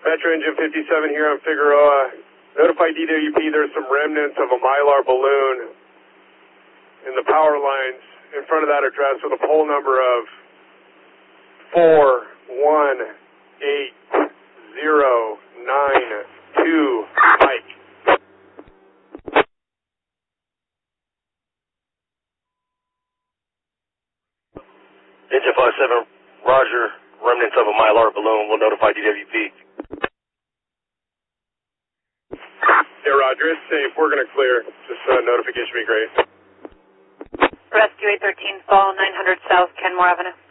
Metro Engine 57 here on Figueroa. Notify DWP there's some remnants of a Mylar balloon in the power lines in front of that address with a pole number of 418,092 Mike. Engine 57, Roger. Remnants of a Mylar balloon will notify DWP. Hey, Roger, it's safe. We're going to clear. Just notification would be great. Rescue 813, fall 900 South Kenmore Avenue.